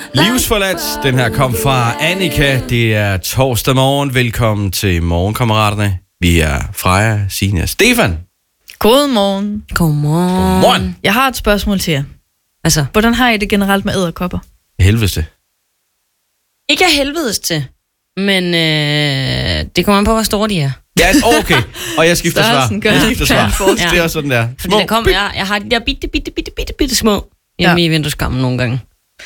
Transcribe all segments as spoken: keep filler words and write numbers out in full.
Livsforladt. Den her kom fra Annika. Det er torsdag morgen. Velkommen til Morgenkammeraterne. Vi er Freja, Signe og Stefan. Godmorgen. Godmorgen. Godmorgen. Jeg har et spørgsmål til jer. Altså, Hvordan har I det generelt med edderkopper? Helveste. ikke af helvedes til, men øh, det kommer an på, hvor store de er. Ja, okay. Og jeg skifter svar. Størrelsen gør Jeg det. skifter Kan jeg svar. forestille. Det er sådan der. Fordi der kommer, jeg, jeg har de der bitte, bitte, bitte, bitte, bitte små hjemme Ja. i vindueskarmen nogle gange.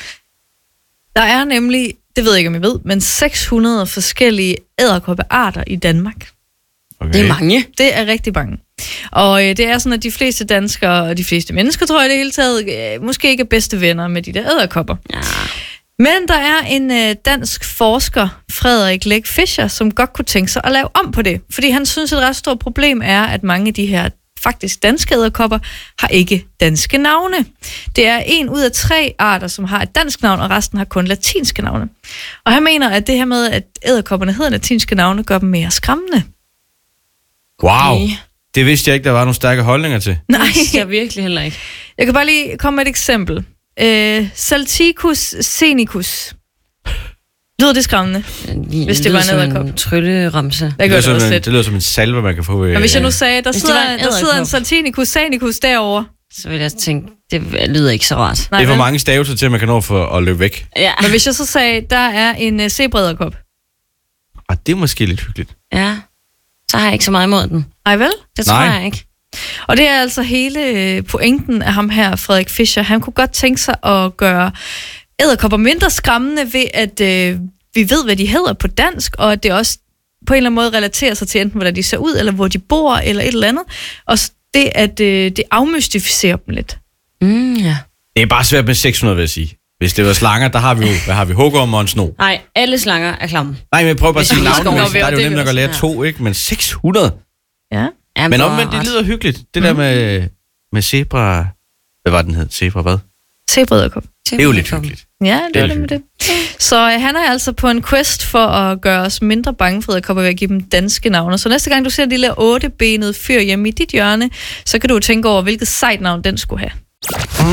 Der er nemlig, det ved jeg ikke, om I ved, men seks hundrede forskellige edderkoppearter i Danmark. Okay. Det er mange. Det er rigtig mange. Og øh, det er sådan, at de fleste danskere, og de fleste mennesker, tror jeg det hele taget, øh, måske ikke er bedste venner med de der edderkopper. Ja. Men der er en øh, dansk forsker, Frederik Læk Fischer, som godt kunne tænke sig at lave om på det. Fordi han synes, at et ret stort problem er, at mange af de her faktisk danske edderkopper har ikke danske navne. Det er en ud af tre arter, som har et dansk navn, og resten har kun latinske navne. Og han mener, at det her med, at edderkopperne hedder latinske navne, gør dem mere skræmmende. Wow. Okay. Det vidste jeg ikke, der var nogle stærke holdninger til. Nej, Det vidste jeg virkelig heller ikke. jeg kan bare lige komme med et eksempel. Øh, Salticus senicus. Lyder det skræmmende? Hvis det var en edderkop. en trylleramse. Jeg Det gør lyder, det som også en, lidt. det lyder som en salve, man kan få. Øh, Og hvis jeg nu sagde, der Hvis det sidder, var en der sidder en edderkop. Salticus senicus derovre. Så vil jeg tænke, det lyder ikke så rart. Nej, det er for vel? mange stavelser til, at man kan nå for at løbe væk. Ja. Men hvis jeg så sagde, der er en uh, zebra-edderkop. Og det er måske lidt hyggeligt. ja. Så har jeg ikke så meget imod den. Ej vel? Det tror Nej. jeg ikke. Og det er altså hele øh, pointen af ham her, Frederik Fischer. Han kunne godt tænke sig at gøre edderkopper mindre skræmmende ved, at øh, vi ved, hvad de hedder på dansk, og at det også på en eller anden måde relaterer sig til enten, hvordan de ser ud, eller hvor de bor, eller et eller andet. Og s- det, at øh, det afmystificerer dem lidt. Mm, ja. Det er bare svært med seks hundrede, vil jeg sige. Hvis det var slanger, der har vi jo, hvad har vi, hugorm og en sno. Nej, alle slanger er klamme. Nej, men prøv bare at Hvis sige vi skal navnet. over- Der er det jo det er nemt vi nok at lære også. to, ikke? Men seks hundrede? Ja. Ja, Men du omvendt, har det ret. lyder hyggeligt. Det der med, med zebra... Hvad var den hed? Zebra hvad? Zebra-edderkop. Det er jo lidt hyggeligt. Ja, det er Det er det med det. Så øh, han er altså på en quest for at gøre os mindre bange for edderkopper ved at give dem danske navne. Så næste gang du ser en lille ottebenet fyr hjemme i dit hjørne, så kan du tænke over, hvilket sejt navn den skulle have.